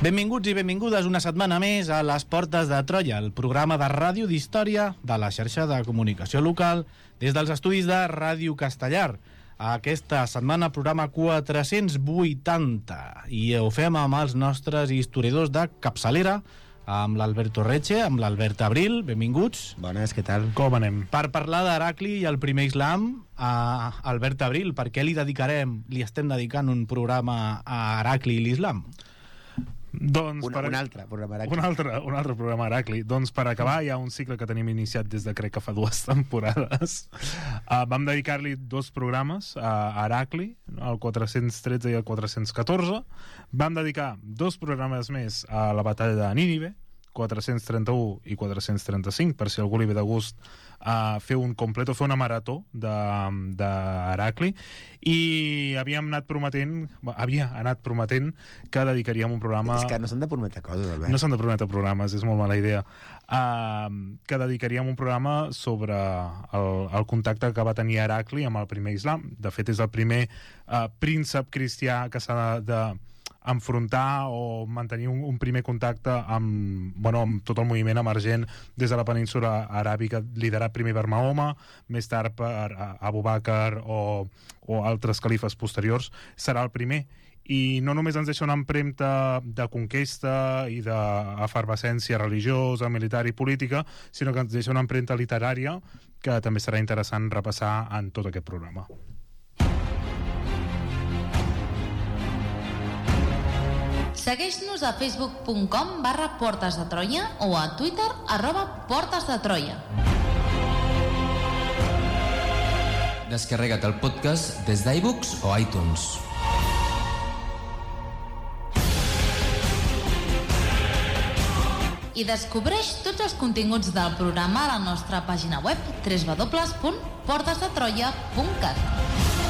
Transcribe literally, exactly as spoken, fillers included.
Benvinguts i benvingudes una setmana més a Les Portes de Troia, el programa de ràdio d'història de la xarxa de comunicació local des dels estudis de Ràdio Castellar. Aquesta setmana programa quatre-cents vuitanta i ho fem amb els nostres historiadors de capçalera, amb l'Alberto Reche, amb l'Albert Abril. Benvinguts. Bones, què tal? Com anem? Per parlar d'Heracli i el primer islam, a Albert Abril, per què li dedicarem, li estem dedicant un programa a Heracli i l'islam? Doncs un, per... un altre programa Heracli. Un altre, un altre programa Heracli. Doncs per acabar hi ha un cicle que tenim iniciat des de crec que fa dues temporades. Uh, vam dedicar-li dos programes a Heracli, el quatre-cents tretze i el quatre-cents catorze. Vam dedicar dos programes més a la batalla de Nínive, quatre-cents trenta-u i quatre-cents trenta-cinc, per si algú li ve de gust uh, fer un completo, fer una marató d'Heracli, i havíem anat prometent havia anat prometent que dedicaríem un programa... És que no s'han de prometre coses, Albert. No s'han de prometre programes, és molt mala idea. Uh, que dedicaríem un programa sobre el, el contacte que va tenir Heracli amb el primer islam. De fet, és el primer uh, príncep cristià que s'ha de... de enfrontar o mantenir un, un primer contacte amb, bueno, amb tot el moviment emergent des de la península aràbica, liderat primer per Mahoma, més tard per Abu Bakr o, o altres califes posteriors. Serà el primer, i no només ens deixa una empremta de conquesta i d'efervescència religiosa, militar i política, sinó que ens deixa una empremta literària que també serà interessant repassar en tot aquest programa. Segueix-nos a facebook punt com barra Portes de Troia o a Twitter arroba Portes de Troia. Descarrega't el podcast des d'iBooks o iTunes. I descobreix tots els continguts del programa a la nostra pàgina web w w w punt portes de troia punt cat.